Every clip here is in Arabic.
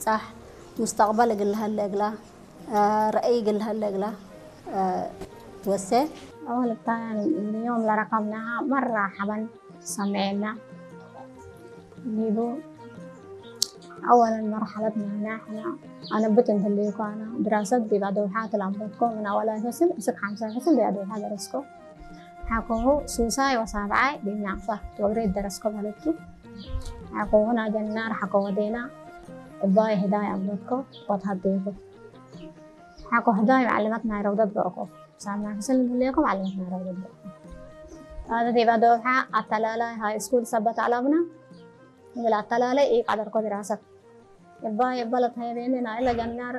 صح مستقبل قلها اللقلا رأي قلها اللقلا توسع أول كان اليوم اللي رقمناها مرة حبا سمعنا نيبو أولا مرحلتنا نحن أنا بنت اللي كان دراستي بعد وحات الأنبطكم من أولها فصل أسك 5 فصل بعد وحات درسكم حكوه سوساي وسابعاي بمنعفة توريد درسكم هلتو حكوه هنا جنار حكوه دينا باي هدايا أنبطكم وتهديكم حكوه هدايا معلمتنا روضة بقكم سامع فصل لكم علمتنا روضة بقكم هذا دي بعد وحات التلالة هاي سكول سبت علمنا ولا التلالة إيه قدركم دراسة يبقى بلد هاي بيننا إلا جنار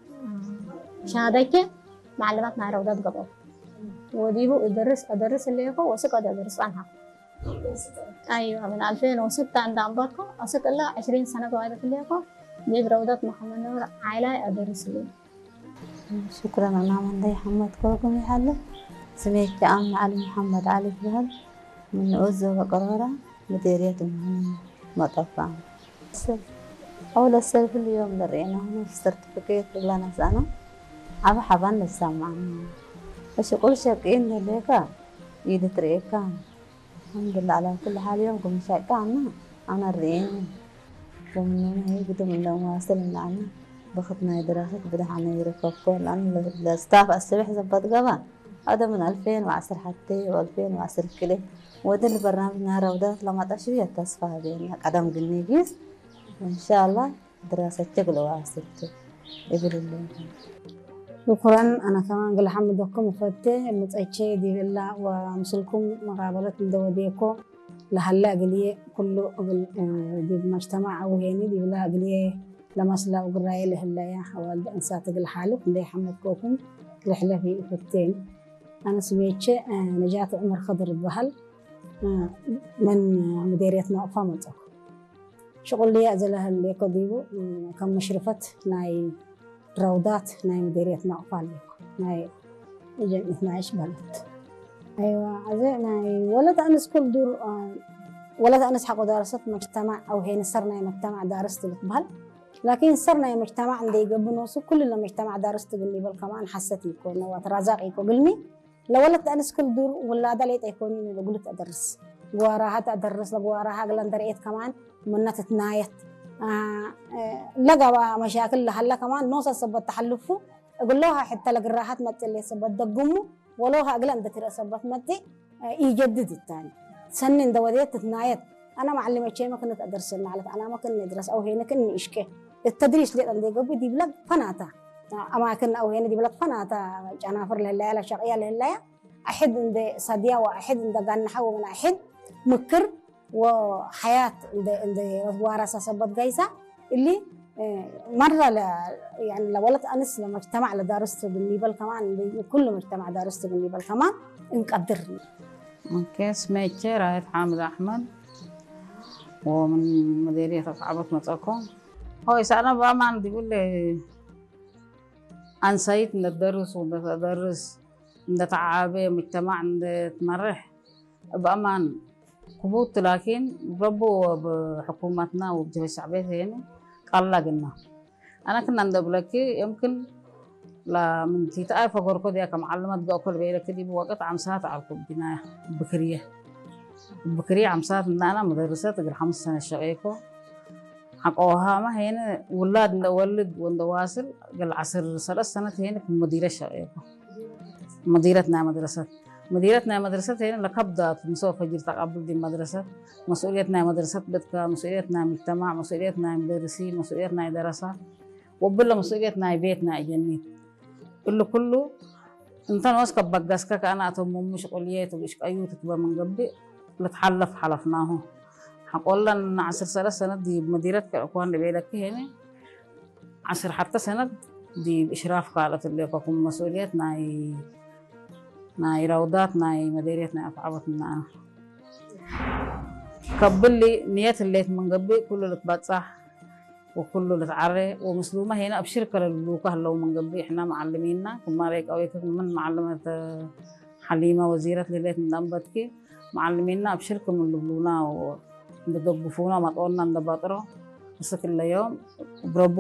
شهادتك معلماتنا روضة قبل وديبو أدرس اللي يكو وسك أدرس عنها أيوة من 2006 عند أنبطكم أسك إلا 20 سنة قاعدة اللي يكو ديب روضة محمد نور عائلة أدرس لي. شكرا أنا من دي محمد كوكم يحلو سميت أم علي محمد علي فهد من أوزة وقرارة مديرية مطفى أول السلف اليوم درينا هنا في سيرتيفيكيت لنا سنة أبا حبان للسامعنا بس كل شيء ليك يد تريكا الحمد لله على كل حال يوم كم شيء كنا أنا الرين ومن هي قدام لو واصل معنا بختنا دراسة بدها عنا يركب كل أنا الستاف الصبح زبط قبل هذا من 2010 حتى و2010 كله وده البرنامج روضات لما تشويه تصفى بيننا قدم قلنيجيس إن شاء الله دراسة شغل واسطة إبر الله. شكرا أنا كمان قل حمدكم وفتة متأكد دي بالله ومسلكم مقابلة دوديكم لهلا قليه كله قبل دي المجتمع أو هني دي بالله قليه لما سلا وقراي لهلا يا حوالد إنسات قل حاله اللي حمدكم رحلة في فتين أنا سميتش نجاة عمر خضر البهل من مديريتنا أفهمته شغل لي أزله اللي قديبو كم مشرفة ناي روضات ناي مديريتنا أفعال ناي جمع 12 بلد أيوة عزي ناي ولد أنس كل دور ولد أنس حقو دراسة مجتمع أو هين صرنا مجتمع دارست بهل لكن صرنا مجتمع عندي قبنوسو كل اللي مجتمع دارست قلني بل كمان حسيت يكون وترازاق يكون قلني لو ولد أنس كل دور ولا دليت يكوني لو قلت أدرس وراها تدرس وراها قلن دريت كمان منة تتنايت لقى مشاكل لحلا كمان نوصل سبب تحلفه أقول لها حتى لقى الراحات متى اللي سبب دقمه ولوها أقلن دتر سبب متى يجدد الثاني سنن دوديت تتنايت أنا معلمة شيء ما كنت أدرس المعلق أنا ما كنت أدرس أو هنا كنت إشكه التدريس اللي عندي قبل دي بلاد فناتا أماكن أو هنا دي بلاد فناتا جنافر لله شقية لله أحد عند صديا وأحد عند جنحة ومن أحد مكر وحياة عند ورثة سبب جيسة اللي مرة يعني لو ولد أنس لما اجتمع لدارسته بالنيبال كمان كل مجتمع دارسته بالنيبال كمان نقدر. ممكن سميت رايت حامد أحمد ومن مديرية عبط مطاقم هو يسألنا بأمان يقول لي أنسيت ندرس وندرس نتعابي مجتمع نتمرح بأمان قبوط لكن بربو بحكومتنا وبجهة الشعبية هنا قال لنا أنا كنا ندبلكي يمكن لا من تيتا فقر كده كمعلمات بأكل بيرك دي بوقت عمسات على البناية بكرية عمسات إن أنا مدرسة تقول 5 سنة شقيقة حقوها ما هنا ولاد نولد وندواصل قال 10 سنة هنا في مديرة شقيقة مديرتنا مدرسة هنا لقبضات نسوي فجر تقبل دي المدرسة مسؤوليتنا مدرسة بدك مسؤوليتنا مجتمع مسؤوليتنا مدرسين مسؤوليتنا دراسات وبلا مسؤوليتنا بيتنا جنين كله انت نوسك بقاسك انا اتم مشغوليات وش ايوه تبقى من قبل نتحلف حلفناه حقول لنا 10 سنة دي مديرة الاخوان اللي بيدك هنا 10 حتى سنة دي باشراف قالت اللي بكم مسؤوليتنا ناي روضات ناي مديريتنا أفعبتنا قبل لي نية اللي من قبل كله لتبات صح وكله لتعري ومسلومة هنا أبشركة للوكه لو من قبل إحنا معلمينا كما ريك أو يكون من معلمة حليمة وزيرة ليلة نمبتك معلمينا أبشركة من لبلونا وندقفونا ما تقولنا ندباطره بس كل يوم بربو